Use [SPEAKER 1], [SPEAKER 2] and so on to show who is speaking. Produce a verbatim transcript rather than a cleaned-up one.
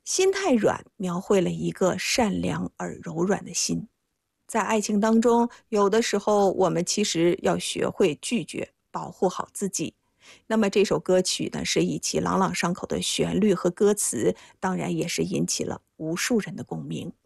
[SPEAKER 1] 心太软描绘了一个善良而柔软的心。在爱情当中，有的时候我们其实要学会拒绝，保护好自己。那么这首歌曲呢，是以其朗朗上口的旋律和歌词，当然也是引起了无数人的共鸣。